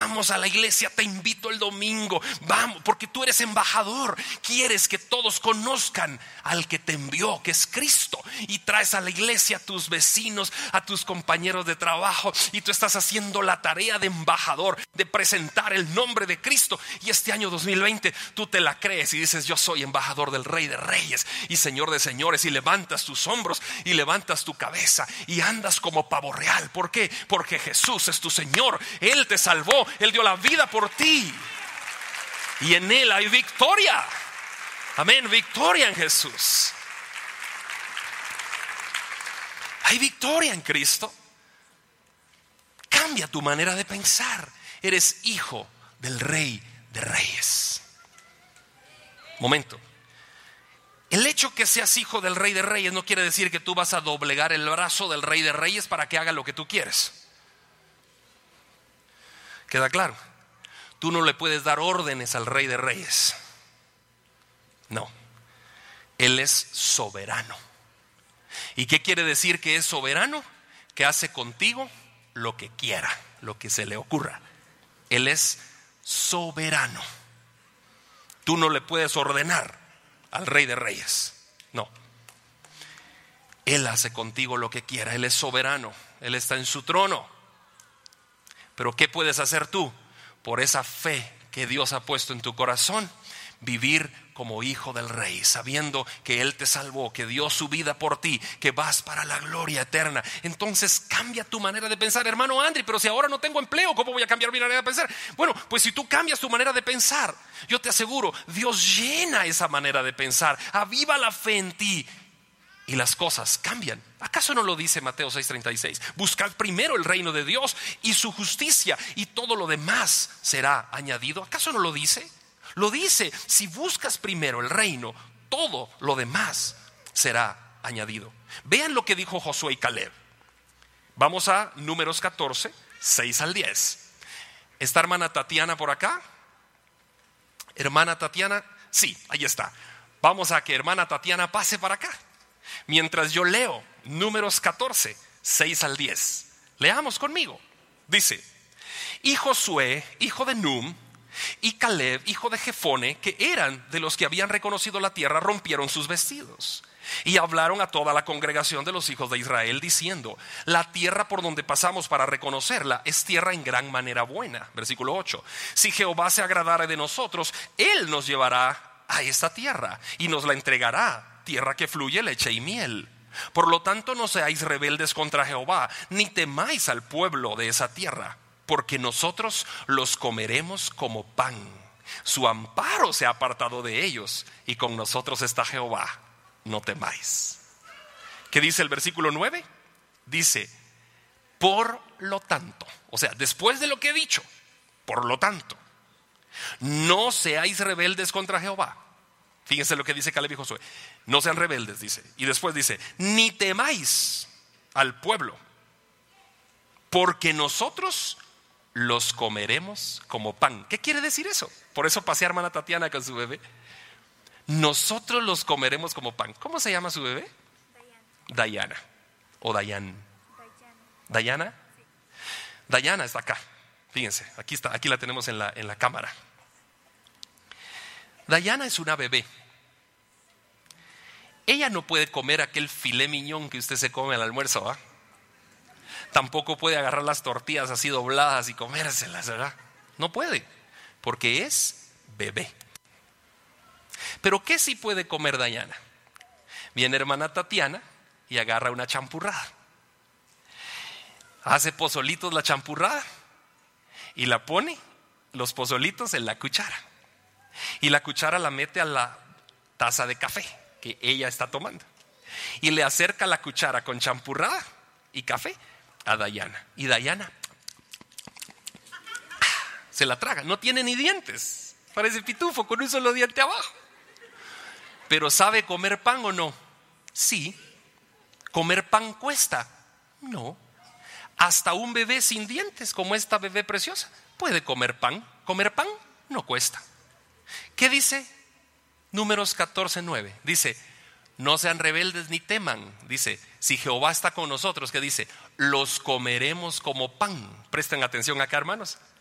vamos a la iglesia, te invito el domingo, vamos, porque tú eres embajador, quieres que todos conozcan al que te envió, que es Cristo, y traes a la iglesia a tus vecinos, a tus compañeros de trabajo, y tú estás haciendo la tarea de embajador, de presentar el nombre de Cristo. Y este año 2020 tú te la crees y dices: yo soy embajador del Rey de Reyes y Señor de Señores, y levantas tus hombros y levantas tu cabeza y andas como pavo real. ¿Por qué? Porque Jesús es tu Señor, Él te salvó, Él dio la vida por ti y en Él hay victoria. Amén, victoria en Jesús. Hay victoria en Cristo. Cambia tu manera de pensar. Eres hijo del Rey de Reyes. Momento. El hecho que seas hijo del Rey de Reyes no quiere decir que tú vas a doblegar el brazo del Rey de Reyes para que haga lo que tú quieres. ¿Queda claro? Tú no le puedes dar órdenes al Rey de Reyes. No. Él es soberano. ¿Y qué quiere decir que es soberano? Que hace contigo lo que quiera, lo que se le ocurra. Él es soberano. Tú no le puedes ordenar al Rey de Reyes. No. Él hace contigo lo que quiera. Él es soberano. Él está en su trono. Pero ¿qué puedes hacer tú? Por esa fe que Dios ha puesto en tu corazón, vivir como hijo del Rey, sabiendo que Él te salvó, que dio su vida por ti, que vas para la gloria eterna. Entonces cambia tu manera de pensar. Hermano Andri, pero si ahora no tengo empleo, ¿cómo voy a cambiar mi manera de pensar? Bueno, pues si tú cambias tu manera de pensar, yo te aseguro, Dios llena esa manera de pensar, aviva la fe en ti y las cosas cambian. ¿Acaso no lo dice Mateo 6:36? Buscad primero el reino de Dios y su justicia, y todo lo demás será añadido. ¿Acaso no lo dice? Lo dice: si buscas primero el reino, todo lo demás será añadido. Vean lo que dijo Josué y Caleb. Vamos a Números 14, 6 al 10. ¿Está hermana Tatiana por acá? Hermana Tatiana, sí, ahí está. Vamos a que hermana Tatiana pase para acá mientras yo leo Números 14, 6 al 10. Leamos conmigo. Dice: y Josué, hijo de Num, y Caleb, hijo de Jefone, que eran de los que habían reconocido la tierra, rompieron sus vestidos y hablaron a toda la congregación de los hijos de Israel, diciendo: la tierra por donde pasamos para reconocerla es tierra en gran manera buena. Versículo 8: si Jehová se agradare de nosotros, Él nos llevará a esta tierra y nos la entregará, tierra que fluye leche y miel. Por lo tanto, no seáis rebeldes contra Jehová, ni temáis al pueblo de esa tierra, porque nosotros los comeremos como pan. Su amparo se ha apartado de ellos, y con nosotros está Jehová. No temáis. ¿Qué dice el versículo 9? Dice: por lo tanto, o sea, después de lo que he dicho, por lo tanto, no seáis rebeldes contra Jehová. Fíjense lo que dice Caleb y Josué: no sean rebeldes, dice. Y después dice: ni temáis al pueblo, porque nosotros los comeremos como pan. ¿Qué quiere decir eso? Por eso pasé a hermana Tatiana con su bebé. Nosotros los comeremos como pan. ¿Cómo se llama su bebé? Dayana. O Dayan. ¿Dayana? Sí. Dayana está acá. Fíjense, aquí está, aquí la tenemos en la cámara. Dayana es una bebé. Ella no puede comer aquel filé miñón que usted se come al almuerzo, ¿verdad? Tampoco puede agarrar las tortillas así dobladas y comérselas, ¿verdad? No puede, porque es bebé. Pero ¿qué sí puede comer Dayana? Viene hermana Tatiana y agarra una champurrada. Hace pozolitos la champurrada y la pone los pozolitos en la cuchara. Y la cuchara la mete a la taza de café que ella está tomando. Y le acerca la cuchara con champurrada y café a Dayana. Y Dayana se la traga. No tiene ni dientes. Parece pitufo con un solo diente abajo. Pero ¿sabe comer pan o no? Sí. ¿Comer pan cuesta? No. Hasta un bebé sin dientes, como esta bebé preciosa, puede comer pan. Comer pan no cuesta. ¿Qué dice? Números 14:9. Dice: no sean rebeldes ni teman. Dice: si Jehová está con nosotros, ¿qué dice? Los comeremos como pan. Presten atención acá, hermanos.